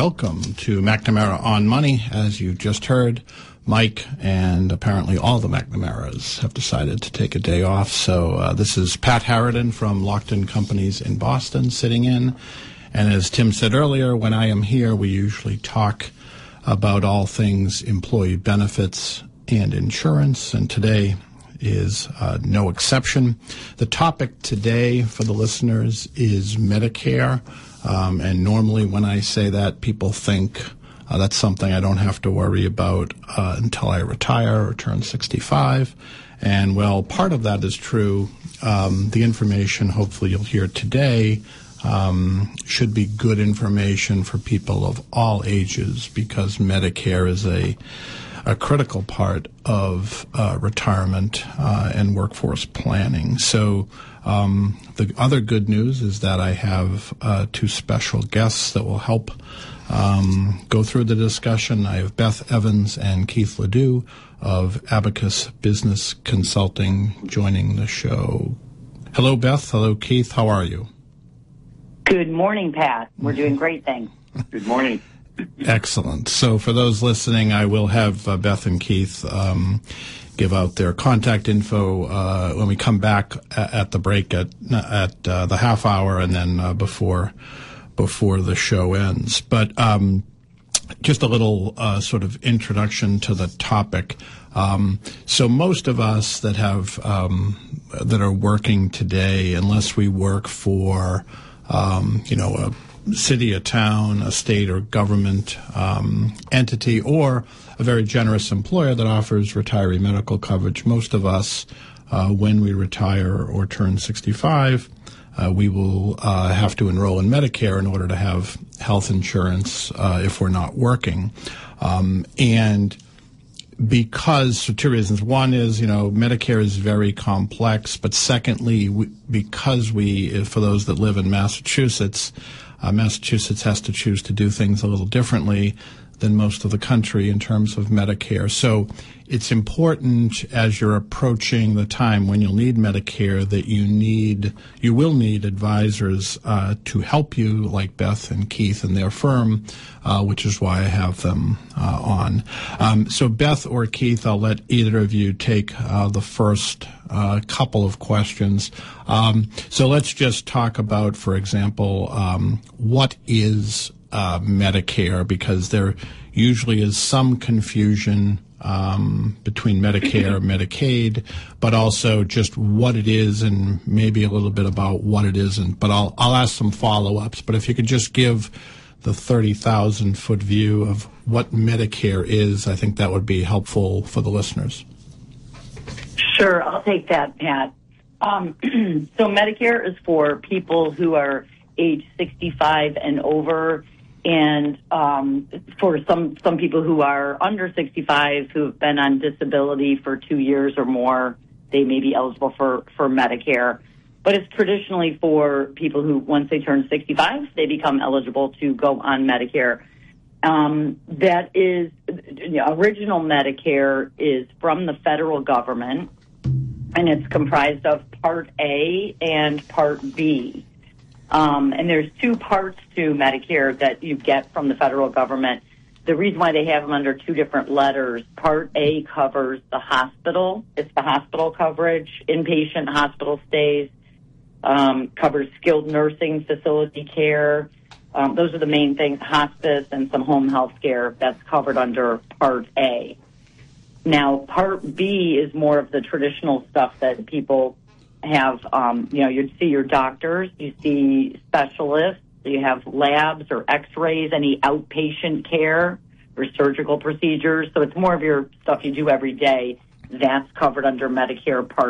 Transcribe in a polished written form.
welcome to McNamara on Money. As you just heard, Mike and apparently all the McNamaras have decided to take a day off. So this is Pat Harridan from Lockton Companies in Boston sitting in. And as Tim said earlier, when I am here, we usually talk about all things employee benefits and insurance. And today is no exception. The topic today for the listeners is Medicare. And normally when I say that, people think that's something I don't have to worry about until I retire or turn 65. And, well, part of that is true. The information hopefully you'll hear today should be good information for people of all ages, because Medicare is a critical part of retirement and workforce planning. So the other good news is that I have two special guests that will help go through the discussion. I have Beth Evans and Keith Ledoux of Abacus Business Consulting joining the show. Hello, Beth. Hello, Keith. How are you? Good morning, Pat. We're doing great, thanks. Good morning. Excellent. So for those listening, I will have Beth and Keith give out their contact info when we come back at the break at the half hour and then before the show ends. But just a little sort of introduction to the topic. So most of us that have that are working today, unless we work for a city, a town, a state or government entity, or a very generous employer that offers retiree medical coverage, most of us, when we retire or turn 65, we will have to enroll in Medicare in order to have health insurance if we're not working. And because, for two reasons. One is, Medicare is very complex, but secondly, because for those that live in Massachusetts, Massachusetts has to choose to do things a little differently than most of the country in terms of Medicare. So it's important as you're approaching the time when you'll need Medicare that you will need advisors to help you, like Beth and Keith and their firm, which is why I have them on. So Beth or Keith, I'll let either of you take the first couple of questions. So let's just talk about, for example, what is Medicare, because there usually is some confusion between Medicare and Medicaid, but also just what it is and maybe a little bit about what it isn't. But I'll ask some follow-ups. But if you could just give the 30,000-foot view of what Medicare is, I think that would be helpful for the listeners. Sure, I'll take that, Pat. So Medicare is for people who are age 65 and over, and for some people who are under 65 who have been on disability for 2 years or more, they may be eligible for Medicare. But it's traditionally for people who, once they turn 65, they become eligible to go on Medicare. That is, original Medicare is from the federal government, and it's comprised of Part A and Part B. And there's two parts to Medicare that you get from the federal government. The reason why they have them under two different letters, Part A covers the hospital. It's the hospital coverage, inpatient hospital stays, covers skilled nursing facility care. Those are the main things, hospice and some home health care. That's covered under Part A. Now, Part B is more of the traditional stuff that people have, you see your doctors, you see specialists, you have labs or x-rays, any outpatient care or surgical procedures. So it's more of your stuff you do every day. That's covered under Medicare Part